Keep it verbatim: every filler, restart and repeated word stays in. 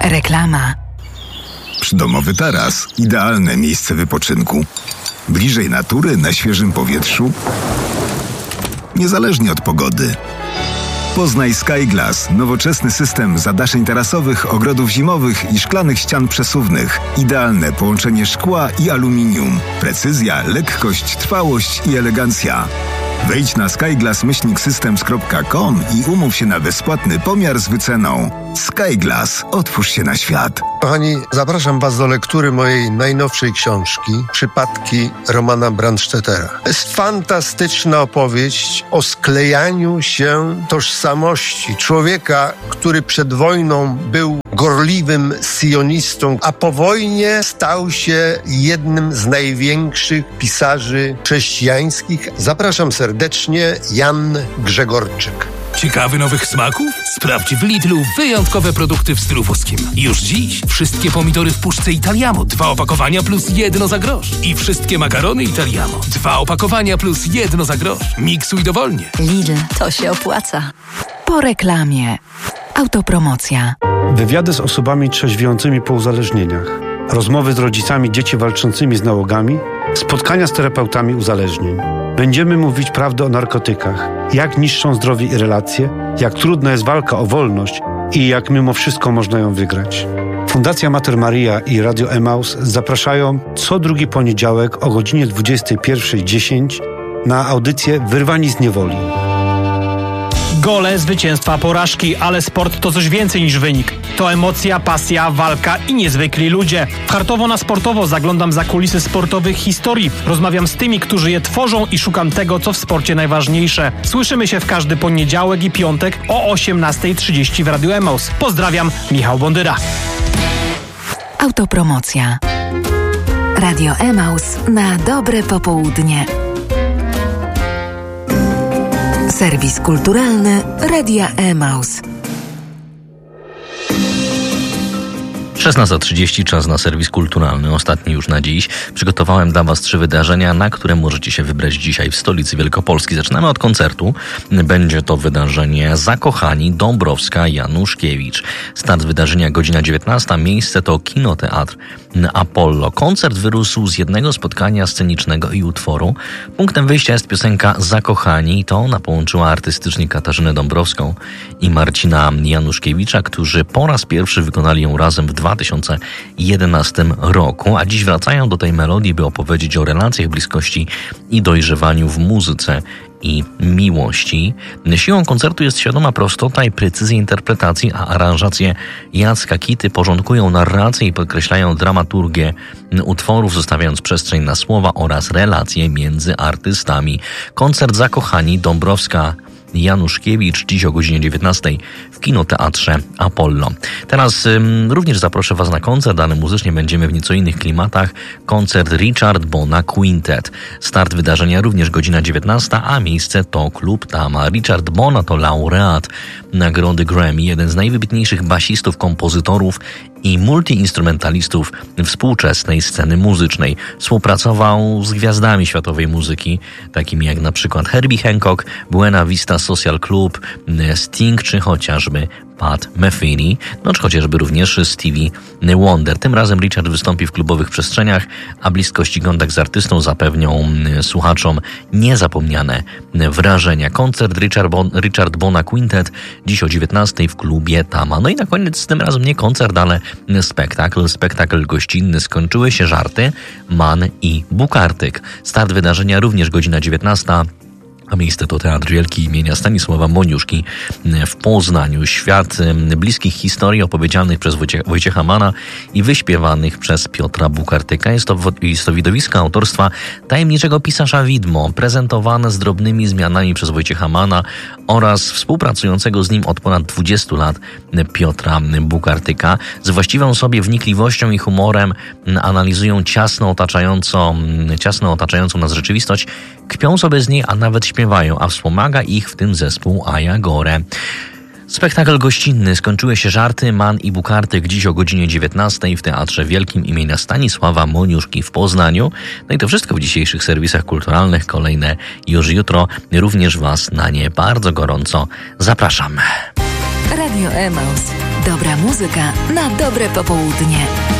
Reklama. Przydomowy taras. Idealne miejsce wypoczynku. Bliżej natury, na świeżym powietrzu. Niezależnie od pogody. Poznaj Skyglass, nowoczesny system zadaszeń tarasowych, ogrodów zimowych i szklanych ścian przesuwnych. Idealne połączenie szkła i aluminium. Precyzja, lekkość, trwałość i elegancja. Wejdź na skyglass myślnik systems kropka com i umów się na bezpłatny pomiar z wyceną. Skyglass. Otwórz się na świat. Kochani, zapraszam Was do lektury mojej najnowszej książki Przypadki Romana Brandstättera. To jest fantastyczna opowieść o sklejaniu się tożsamości człowieka, który przed wojną był gorliwym sionistą, a po wojnie stał się jednym z największych pisarzy chrześcijańskich. Zapraszam serdecznie, Jan Grzegorczyk. Ciekawy nowych smaków? Sprawdź w Lidlu wyjątkowe produkty w stylu włoskim. Już dziś wszystkie pomidory w puszce Italiamo, dwa opakowania plus jedno za grosz. I wszystkie makarony Italiamo, dwa opakowania plus jedno za grosz. Miksuj dowolnie. Lidl, to się opłaca. Po reklamie. Autopromocja. Wywiady z osobami trzeźwiącymi po uzależnieniach. Rozmowy z rodzicami dzieci walczącymi z nałogami. Spotkania z terapeutami uzależnień. Będziemy mówić prawdę o narkotykach, jak niszczą zdrowie i relacje, jak trudna jest walka o wolność i jak mimo wszystko można ją wygrać. Fundacja Mater Maria i Radio Emaus zapraszają co drugi poniedziałek o godzinie dwudziestej pierwszej dziesięć na audycję Wyrwani z niewoli. Gole, zwycięstwa, porażki, ale sport to coś więcej niż wynik. To emocja, pasja, walka i niezwykli ludzie. W Hartowo na sportowo zaglądam za kulisy sportowych historii. Rozmawiam z tymi, którzy je tworzą i szukam tego, co w sporcie najważniejsze. Słyszymy się w każdy poniedziałek i piątek o osiemnasta trzydzieści w Radiu Emaus. Pozdrawiam, Michał Bondyra. Autopromocja. Radio Emaus na dobre popołudnie. Serwis kulturalny Radia Emaus. szesnasta trzydzieści, czas na serwis kulturalny, ostatni już na dziś. Przygotowałem dla Was trzy wydarzenia, na które możecie się wybrać dzisiaj w stolicy Wielkopolski. Zaczynamy od koncertu. Będzie to wydarzenie Zakochani, Dąbrowska, Januszkiewicz. Start wydarzenia godzina dziewiętnasta, miejsce to Kinoteatr Apollo. Koncert wyrósł z jednego spotkania scenicznego i utworu. Punktem wyjścia jest piosenka Zakochani. To ona połączyła artystycznie Katarzynę Dąbrowską i Marcina Januszkiewicza, którzy po raz pierwszy wykonali ją razem w dwa tysiące jedenastym roku, a dziś wracają do tej melodii, by opowiedzieć o relacjach, bliskości i dojrzewaniu w muzyce i miłości. Siłą koncertu jest świadoma prostota i precyzja interpretacji, a aranżacje Jacka Kity porządkują narrację i podkreślają dramaturgię utworów, zostawiając przestrzeń na słowa oraz relacje między artystami. Koncert Zakochani, Dąbrowska, Januszkiewicz, dziś o godzinie dziewiętnastej w Kinoteatrze Apollo. Teraz ym, również zaproszę Was na koncert, ale muzycznie będziemy w nieco innych klimatach. Koncert Richard Bona Quintet. Start wydarzenia również godzina dziewiętnasta, a miejsce to Klub Tama. Richard Bona to laureat Nagrody Grammy, jeden z najwybitniejszych basistów, kompozytorów i multiinstrumentalistów współczesnej sceny muzycznej. Współpracował z gwiazdami światowej muzyki, takimi jak na przykład Herbie Hancock, Buena Vista Social Club, Sting czy chociażby Pat Metheny, no czy chociażby również Stevie Wonder. Tym razem Richard wystąpi w klubowych przestrzeniach, a bliskość i kontakt z artystą zapewnią słuchaczom niezapomniane wrażenia. Koncert Richard, bon, Richard Bona Quintet dziś o dziewiętnastej w klubie Tama. No i na koniec tym razem nie koncert, ale spektakl. Spektakl gościnny. Skończyły się żarty, Man i Bukartyk. Start wydarzenia również godzina dziewiętnasta. A miejsce to Teatr Wielki imienia Stanisława Moniuszki w Poznaniu. Świat bliskich historii opowiedzianych przez Wojcie- Wojciecha Mana i wyśpiewanych przez Piotra Bukartyka. Jest to, jest to widowisko autorstwa tajemniczego pisarza Widmo, prezentowane z drobnymi zmianami przez Wojciecha Mana oraz współpracującego z nim od ponad dwudziestu lat Piotra Bukartyka. Z właściwą sobie wnikliwością i humorem analizują ciasno otaczającą, ciasno otaczającą nas rzeczywistość, kpią sobie z niej, a nawet śpiewają, a wspomaga ich w tym zespół Aja Gore. Spektakl gościnny. Skończyły się żarty, Man i Bukartyk dziś o godzinie dziewiętnastej w Teatrze Wielkim imienia Stanisława Moniuszki w Poznaniu. No i to wszystko w dzisiejszych serwisach kulturalnych. Kolejne już jutro. Również Was na nie bardzo gorąco zapraszam. Radio Emaus. Dobra muzyka na dobre popołudnie.